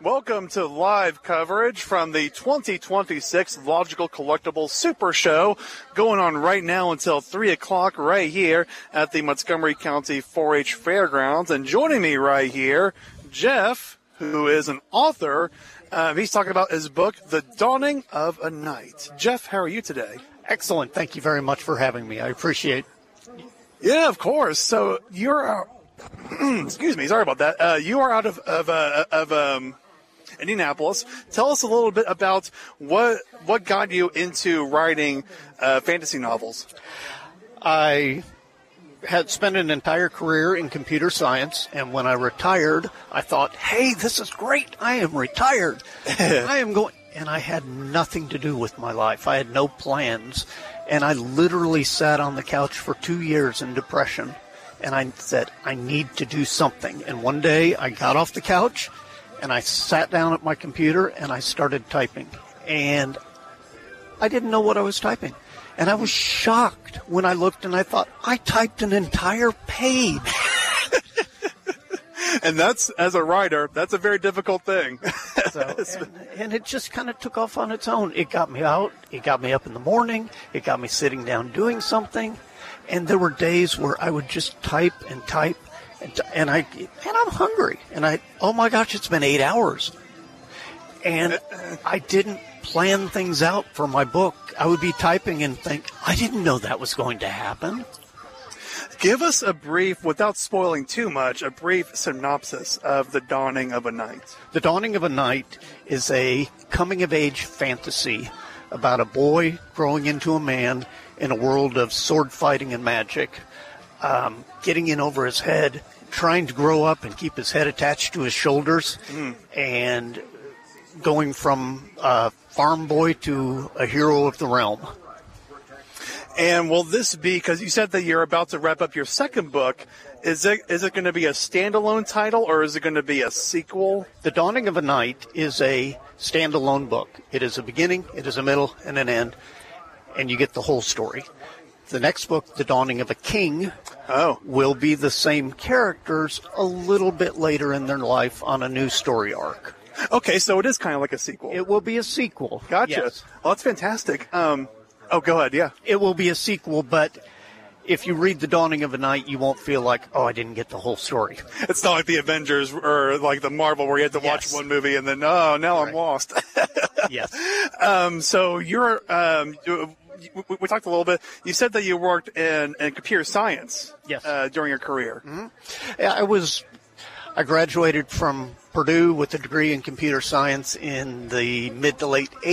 Welcome to live coverage from the 2026 Logical Collectibles Super Show, going on right now until 3 o'clock right here at the Montgomery County 4-H Fairgrounds. And joining me right here, Jeff, who is an author. He's talking about his book, The Dawning of a Night. Jeff, how are you today? Excellent. Thank you very much for having me. I appreciate it. Yeah, of course. So you're excuse me, sorry about that. You are out of Indianapolis. Tell us a little bit about what got you into writing fantasy novels. I had spent an entire career in computer science, and when I retired, I thought, hey, this is great. I am retired. I am going, and I had nothing to do with my life. I had no plans, and I literally sat on the couch for 2 years in depression, and I said, I need to do something. And one day, I got off the couch, and I sat down at my computer, and I started typing. And I didn't know what I was typing. And I was shocked when I looked, and I thought, I typed an entire page. And that's, as a writer, that's a very difficult thing. And it just kind of took off on its own. It got me out. It got me up in the morning. It got me sitting down doing something. And there were days where I would just type and type. And I'm hungry. And oh my gosh, it's been 8 hours. And I didn't plan things out for my book. I would be typing and think, I didn't know that was going to happen. Give us a brief, without spoiling too much, a brief synopsis of The Dawning of a Night. The Dawning of a Night is a coming-of-age fantasy about a boy growing into a man in a world of sword fighting and magic, getting in over his head, trying to grow up and keep his head attached to his shoulders, and going from a farm boy to a hero of the realm. And will this be, because you said that you're about to wrap up your second book, is it going to be a standalone title or is it going to be a sequel? The Dawning of a Night is a standalone book. It is a beginning, it is a middle, and an end, and you get the whole story. The next book, The Dawning of a King, will be the same characters a little bit later in their life on a new story arc. Okay, so it is kind of like a sequel. It will be a sequel. Gotcha. Yes. Well, that's fantastic. Go ahead, yeah. It will be a sequel, but if you read The Dawning of a Night, you won't feel like, I didn't get the whole story. It's not like the Avengers or like the Marvel where you have to watch one movie and then, now I'm lost. Yes. So you're, we talked a little bit. You said that you worked in computer science during your career. Mm-hmm. I graduated from Purdue with a degree in computer science in the mid to late 80s.